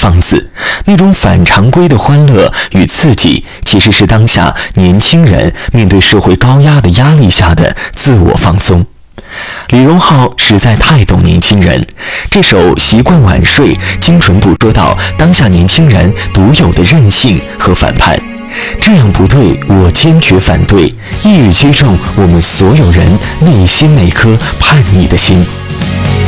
放肆，那种反常规的欢乐与刺激，其实是当下年轻人面对社会高压的压力下的自我放松。李荣浩实在太懂年轻人，这首《习惯晚睡》精准捕捉到当下年轻人独有的任性和反叛。这样不对，我坚决反对，一语击中我们所有人内心那颗叛逆的心。